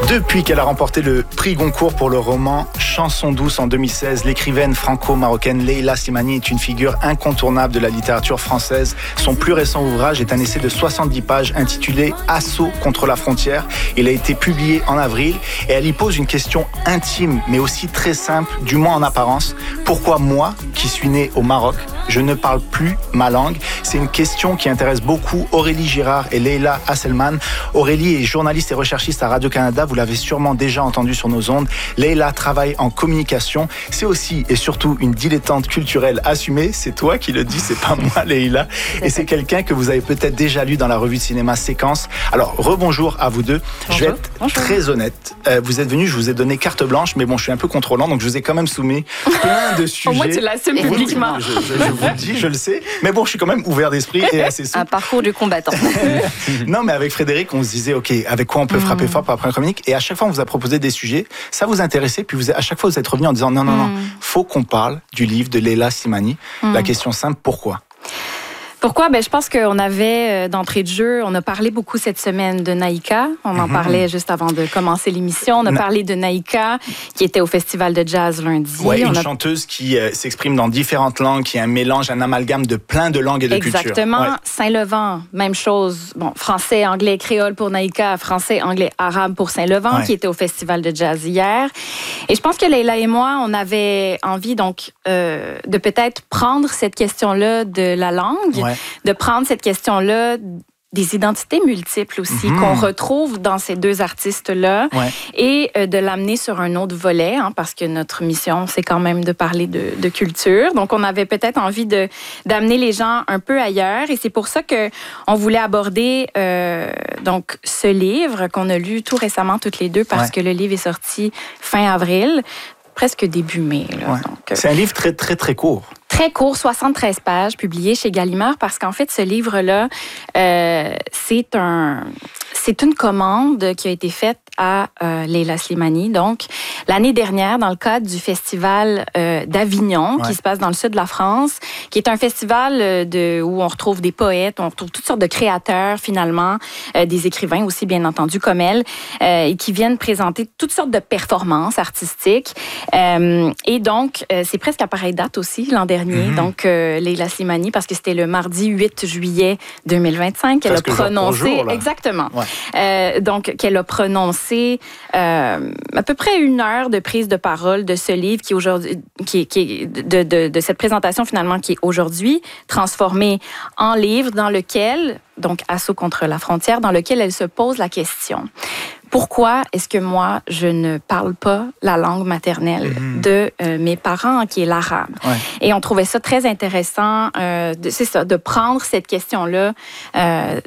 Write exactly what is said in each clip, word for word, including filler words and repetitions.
Depuis qu'elle a remporté le prix Goncourt pour le roman Chanson douce en deux mille seize, l'écrivaine franco-marocaine Leila Slimani est une figure incontournable de la littérature française. Son plus récent ouvrage est un essai de soixante-dix pages intitulé Assaut contre la frontière. Il a été publié en avril et elle y pose une question intime mais aussi très simple, du moins en apparence. Pourquoi moi, qui suis né au Maroc, je ne parle plus ma langue? C'est une question qui intéresse beaucoup Aurélie Girard et Leila Hasselman. Aurélie est journaliste et recherchiste à Radio-Canada. Vous l'avez sûrement déjà entendu sur nos ondes. Leila travaille en communication. C'est aussi et surtout une dilettante culturelle assumée. C'est toi qui le dis, c'est pas moi, Leila. Et c'est quelqu'un que vous avez peut-être déjà lu dans la revue de cinéma Séquence. Alors, rebonjour à vous deux. Bonjour. Je vais être Bonjour. très honnête. Euh, vous êtes venus, je vous ai donné carte blanche, mais bon, je suis un peu contrôlant, donc je vous ai quand même soumis plein de sujets. Au moins, tu l'assumes publiquement. Je, je, je vous le dis, je le sais. Mais bon, je suis quand même ouvert d'esprit et assez souple. Un parcours du combattant. Non, mais avec Frédéric, on se disait, OK, avec quoi on peut frapper mmh. fort pour la première chronique? Et à chaque fois, on vous a proposé des sujets. Ça vous intéressait, puis vous, à chaque fois, vous êtes revenu en disant, non, non, non, mmh. faut qu'on parle du livre de Leila Slimani. Mmh. La question simple, pourquoi? Pourquoi? Ben, je pense qu'on avait, d'entrée de jeu, on a parlé beaucoup cette semaine de Naïka. On en mmh. parlait juste avant de commencer l'émission. On a Na... parlé de Naïka, qui était au Festival de jazz lundi. Oui, une on a... chanteuse qui euh, s'exprime dans différentes langues, qui est un mélange, un amalgame de plein de langues et de cultures. Exactement. Ouais. Saint-Levant, même chose. Bon, français, anglais, créole pour Naïka, français, anglais, arabe pour Saint-Levant, ouais. qui était au Festival de jazz hier. Et je pense que Leila et moi, on avait envie donc euh, de peut-être prendre cette question-là de la langue, ouais. de prendre cette question-là des identités multiples aussi, mmh. qu'on retrouve dans ces deux artistes-là, ouais. et euh, de l'amener sur un autre volet, hein, parce que notre mission, c'est quand même de parler de, de culture. Donc, on avait peut-être envie de, d'amener les gens un peu ailleurs, et c'est pour ça qu'on voulait aborder euh, donc, ce livre qu'on a lu tout récemment toutes les deux, parce ouais. que le livre est sorti fin avril, presque début mai. Là, ouais. donc, c'est un livre très, très, très court. Très court, soixante-treize pages, publié chez Gallimard, parce qu'en fait, ce livre-là, euh, c'est un, c'est une commande qui a été faite à euh, Leila Slimani. Donc, l'année dernière, dans le cadre du festival euh, d'Avignon, ouais. qui se passe dans le sud de la France, qui est un festival de, où on retrouve des poètes, on retrouve toutes sortes de créateurs, finalement, euh, des écrivains aussi, bien entendu, comme elle, euh, et qui viennent présenter toutes sortes de performances artistiques. Euh, et donc, euh, c'est presque à pareille date aussi, l'an dernier. Mm-hmm. Donc, euh, Leila Slimani, parce que c'était le mardi huit juillet deux mille vingt-cinq qu'elle Presque a prononcé. Jour pour jour, exactement. Ouais. Euh, donc, qu'elle a prononcé euh, à peu près une heure de prise de parole de ce livre qui aujourd'hui, qui, qui de, de, de cette présentation finalement qui est aujourd'hui transformée en livre dans lequel, donc Assaut contre la frontière, dans lequel elle se pose la question. Pourquoi est-ce que moi, je ne parle pas la langue maternelle mmh. de euh, mes parents, qui est l'arabe? Ouais. Et on trouvait ça très intéressant, euh, de, c'est ça, de prendre cette question-là euh,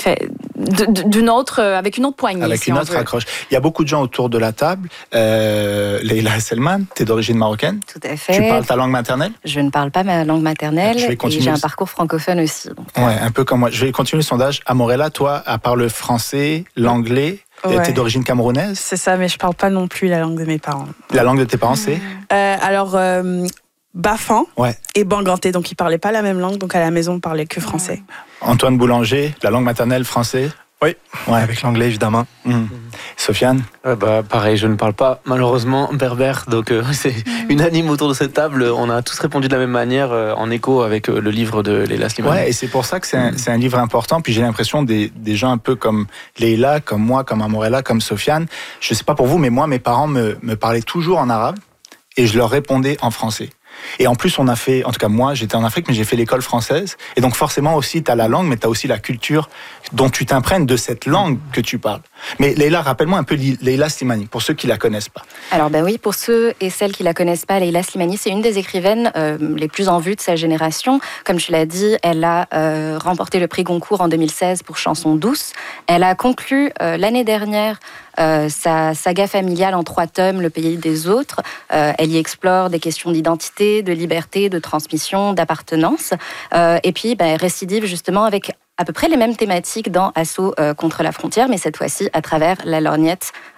d'une autre, avec une autre poignée. Avec si une on autre veut. accroche. Il y a beaucoup de gens autour de la table. Euh, Leila Hasselman, tu es d'origine marocaine? Tout à fait. Tu parles ta langue maternelle? Je ne parle pas ma langue maternelle. Je vais continuer. Et j'ai un parcours francophone aussi. Donc... Ouais, un peu comme moi. Je vais continuer le sondage. Amorella, toi, à part le français, l'anglais, ouais. tu es d'origine camerounaise? C'est ça, mais je parle pas non plus la langue de mes parents. La langue de tes parents, c'est euh, Alors, euh, Bafan ouais. et Banganté, donc ils parlaient pas la même langue, donc à la maison on parlait que français. Antoine Boulanger, la langue maternelle, français? Oui, ouais. avec l'anglais évidemment. Mmh. Mmh. Sofiane? euh, bah, Pareil, je ne parle pas malheureusement berbère, donc euh, c'est mmh. unanime autour de cette table. On a tous répondu de la même manière, euh, en écho avec euh, le livre de Leila Slimani. Ouais, et c'est pour ça que c'est un, c'est un livre important. Puis j'ai l'impression des, des gens un peu comme Leila, comme moi, comme Amorella, comme Sofiane. Je sais pas pour vous, mais moi, mes parents me, me parlaient toujours en arabe et je leur répondais en français. Et en plus, on a fait, en tout cas moi, j'étais en Afrique, mais j'ai fait l'école française. Et donc forcément aussi, tu as la langue, mais tu as aussi la culture dont tu t'imprègnes de cette langue que tu parles. Mais Leila, rappelle-moi un peu Leila Slimani, pour ceux qui la connaissent pas. Alors ben oui, pour ceux et celles qui la connaissent pas, Leila Slimani, c'est une des écrivaines euh, les plus en vue de sa génération. Comme tu l'as dit, elle a euh, remporté le prix Goncourt en deux mille seize pour Chanson douce. Elle a conclu euh, l'année dernière Euh, sa saga familiale en trois tomes, Le pays des autres. Euh, elle y explore des questions d'identité, de liberté, de transmission, d'appartenance. Euh, et puis, ben, récidive justement avec à peu près les mêmes thématiques dans Assaut euh, contre la frontière, mais cette fois-ci à travers la lorgnette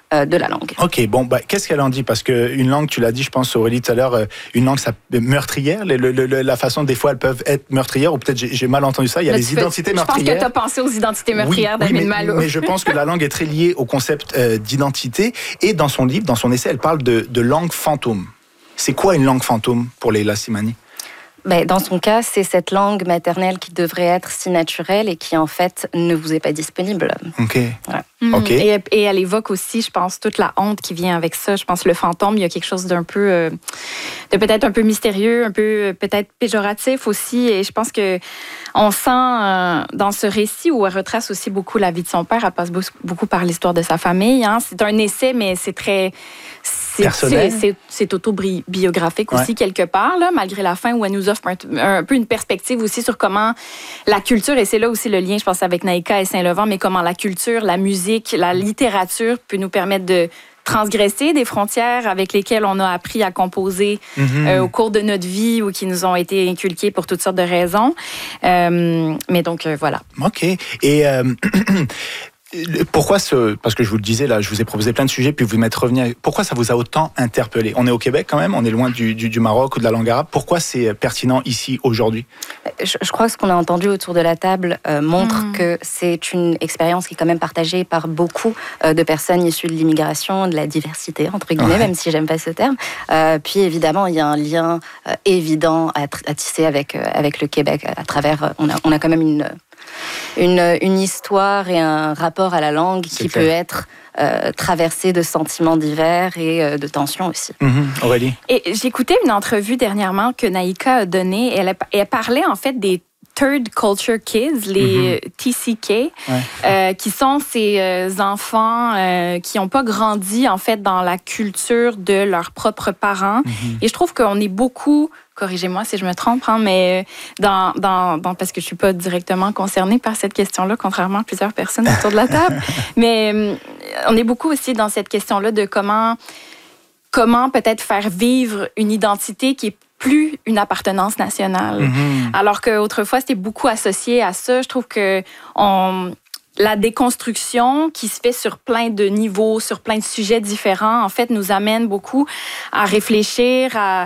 euh, de la langue. Ok, bon, bah, qu'est-ce qu'elle en dit? Parce qu'une langue, tu l'as dit, je pense, Aurélie, tout à l'heure, une langue ça, meurtrière, le, le, le, la façon, des fois, elles peuvent être meurtrières, ou peut-être j'ai, j'ai mal entendu ça, il y a Là, les identités fais, meurtrières. Je pense que tu as pensé aux identités meurtrières oui, d'Amin oui, Malo. Mais je pense que la langue est très liée au concept euh, d'identité, et dans son livre, dans son essai, elle parle de, de langue fantôme. C'est quoi une langue fantôme pour Leila Slimani? Ben, dans son cas, c'est cette langue maternelle qui devrait être si naturelle et qui, en fait, ne vous est pas disponible. OK. Voilà. Mmh. OK. Et, et elle évoque aussi, je pense, toute la honte qui vient avec ça. Je pense que le fantôme, il y a quelque chose d'un peu, euh, de peut-être un peu mystérieux, un peu euh, peut-être péjoratif aussi. Et je pense que on sent euh, dans ce récit où elle retrace aussi beaucoup la vie de son père. Elle passe beaucoup par l'histoire de sa famille. Hein. C'est un essai, mais c'est très... C'est, personnel. C'est, c'est, c'est autobiographique ouais. aussi, quelque part, là, malgré la fin où elle nous offre un, un peu une perspective aussi sur comment la culture, et c'est là aussi le lien, je pense, avec Naïka et Saint-Levant, mais comment la culture, la musique, la littérature peut nous permettre de transgresser des frontières avec lesquelles on a appris à composer mm-hmm. euh, au cours de notre vie ou qui nous ont été inculquées pour toutes sortes de raisons. Euh, mais donc, euh, voilà. OK. Et... Euh... Pourquoi ce... Parce que je vous le disais, là, je vous ai proposé plein de sujets, puis vous m'êtes revenu... Pourquoi ça vous a autant interpellé? On est au Québec quand même, on est loin du, du, du Maroc ou de la langue arabe. Pourquoi c'est pertinent ici, aujourd'hui? Je, je crois que ce qu'on a entendu autour de la table euh, montre mmh. que c'est une expérience qui est quand même partagée par beaucoup euh, de personnes issues de l'immigration, de la diversité, entre guillemets, ouais. même si j'aime pas ce terme. Euh, puis évidemment, il y a un lien euh, évident à, à tisser avec, euh, avec le Québec à, à travers... Euh, on, a, on a quand même une... Une, une histoire et un rapport à la langue c'est qui clair. Peut être euh, traversé de sentiments divers et euh, de tensions aussi. Mmh, Aurélie? Et j'écoutais une entrevue dernièrement que Naïka a donnée. Elle, a, elle parlait en fait des Third Culture Kids, les mm-hmm. T C K, ouais. euh, qui sont ces euh, enfants euh, qui n'ont pas grandi en fait dans la culture de leurs propres parents. Mm-hmm. Et je trouve qu'on est beaucoup... Corrigez-moi si je me trompe, hein, mais dans, dans, dans, parce que je ne suis pas directement concernée par cette question-là, contrairement à plusieurs personnes autour de la table. Mais euh, on est beaucoup aussi dans cette question-là de comment, comment peut-être faire vivre une identité qui est plus une appartenance nationale. Mm-hmm. Alors qu'autrefois, c'était beaucoup associé à ça. Je trouve que on... la déconstruction qui se fait sur plein de niveaux, sur plein de sujets différents, en fait, nous amène beaucoup à réfléchir à,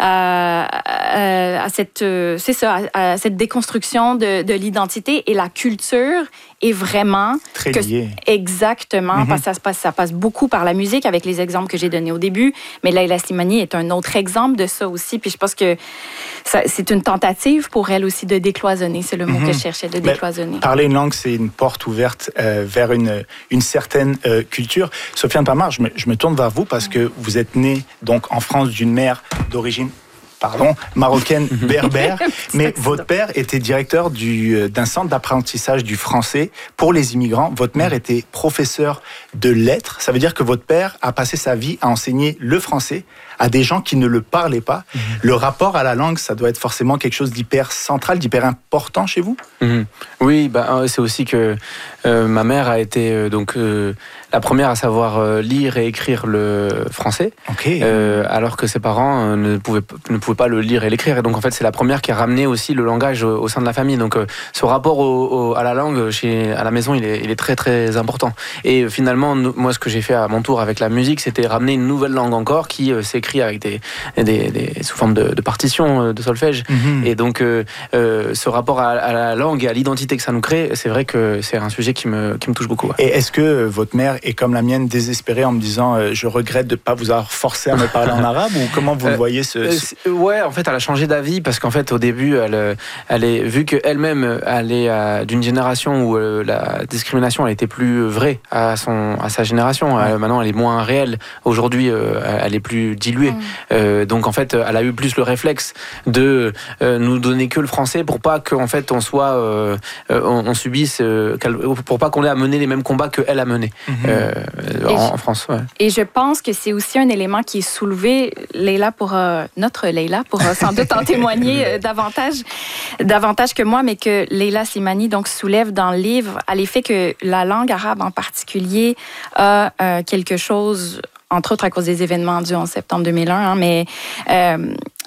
à, à, à cette, c'est ça, à, à cette déconstruction de, de l'identité et la culture est vraiment très lié. Que, exactement, mm-hmm. parce que ça, se passe, ça passe beaucoup par la musique avec les exemples que j'ai donnés au début, mais Leila Slimani est un autre exemple de ça aussi. Puis je pense que ça, c'est une tentative pour elle aussi de décloisonner. C'est le mot mm-hmm. que je cherchais, de décloisonner. Mais parler une langue, c'est une porte ouverte euh, vers une, une certaine euh, culture. Sofiane Pamar, je me, je me tourne vers vous parce que vous êtes née donc en France d'une mère d'origine pardon, marocaine berbère, mais votre père était directeur du, d'un centre d'apprentissage du français pour les immigrants. Votre mère était professeure de lettres. Ça veut dire que votre père a passé sa vie à enseigner le français à des gens qui ne le parlaient pas. Mmh. Le rapport à la langue, ça doit être forcément quelque chose d'hyper central, d'hyper important chez vous? Mmh. Oui, bah, c'est aussi que euh, ma mère a été euh, donc, euh, la première à savoir euh, lire et écrire le français, okay. euh, alors que ses parents euh, ne, pouvaient, ne pouvaient pas le lire et l'écrire. Et donc, en fait, c'est la première qui a ramené aussi le langage au, au sein de la famille. Donc, euh, ce rapport au, au, à la langue chez, à la maison, il est, il est très, très important. Et finalement, nous, moi, ce que j'ai fait à mon tour avec la musique, c'était ramener une nouvelle langue encore qui euh, s'écrit avec des, des, des sous forme de, de partitions, de solfège. Mm-hmm. Et donc, euh, euh, ce rapport à, à la langue et à l'identité que ça nous crée, c'est vrai que c'est un sujet qui me, qui me touche beaucoup. Ouais. Et est-ce que votre mère est comme la mienne, désespérée en me disant euh, je regrette de ne pas vous avoir forcé à me parler en arabe, ou comment vous euh, le voyez ce, ce... Euh, Ouais, en fait, elle a changé d'avis parce qu'en fait, au début, elle, elle est, vu qu'elle-même, elle est à, d'une génération où euh, la discrimination elle était plus vraie à, son, à sa génération. Ouais. Elle, maintenant, elle est moins réelle. Aujourd'hui, euh, elle est plus diluée. Mmh. Euh, donc en fait, elle a eu plus le réflexe de euh, nous donner que le français pour pas qu'en fait on soit, euh, on, on subisse, euh, pour pas qu'on ait à mener les mêmes combats qu'elle a menés mmh. euh, en, en France. Ouais. Et je pense que c'est aussi un élément qui est soulevé, Leila pour euh, notre Leila pour euh, sans doute en témoigner euh, davantage, davantage que moi, mais que Leila Slimani donc soulève dans le livre à l'effet que la langue arabe en particulier a euh, quelque chose, entre autres à cause des événements du onze septembre deux mille un, hein, mais euh,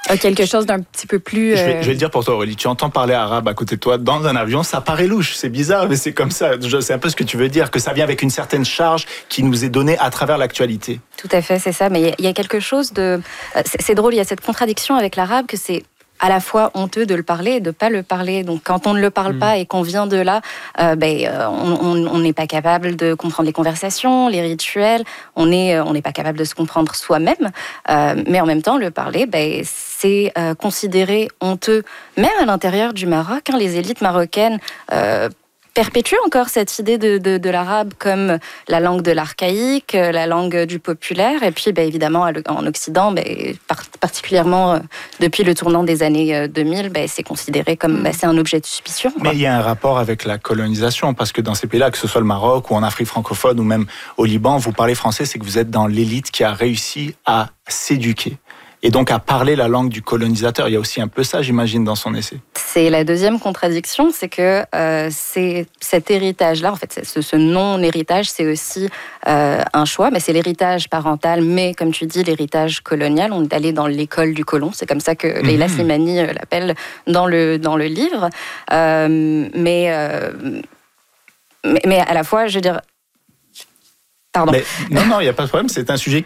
quelque chose d'un petit peu plus... Euh... Je, vais, je vais le dire pour toi, Aurélie. Tu entends parler arabe à côté de toi dans un avion, ça paraît louche, c'est bizarre, mais c'est comme ça. C'est un peu ce que tu veux dire, que ça vient avec une certaine charge qui nous est donnée à travers l'actualité. Tout à fait, c'est ça. Mais il y a quelque chose de... C'est, c'est drôle, il y a cette contradiction avec l'arabe que c'est à la fois honteux de le parler et de ne pas le parler. Donc, quand on ne le parle mmh. pas et qu'on vient de là, euh, ben, on n'est pas capable de comprendre les conversations, les rituels, on n'est on n'est pas capable de se comprendre soi-même. Euh, mais en même temps, le parler, ben, c'est euh, considéré honteux, même à l'intérieur du Maroc. Hein, les élites marocaines... Euh, perpétue encore cette idée de, de, de l'arabe comme la langue de l'archaïque, la langue du populaire. Et puis, ben, évidemment, en Occident, ben, particulièrement euh, depuis le tournant des années deux mille, ben, c'est considéré comme ben, c'est un objet de suspicion. Mais il y a un rapport avec la colonisation, parce que dans ces pays-là, que ce soit le Maroc ou en Afrique francophone ou même au Liban, vous parlez français, c'est que vous êtes dans l'élite qui a réussi à s'éduquer. Et donc à parler la langue du colonisateur. Il y a aussi un peu ça, j'imagine, dans son essai. C'est la deuxième contradiction, c'est que euh, c'est cet héritage-là, en fait, ce, ce non-héritage, c'est aussi euh, un choix, mais c'est l'héritage parental, mais comme tu dis, l'héritage colonial. On est allé dans l'école du colon, c'est comme ça que mmh. Leïla Slimani l'appelle dans le, dans le livre. Euh, mais, euh, mais, mais à la fois, je veux dire... Mais, non, non, il n'y a pas de problème. C'est un sujet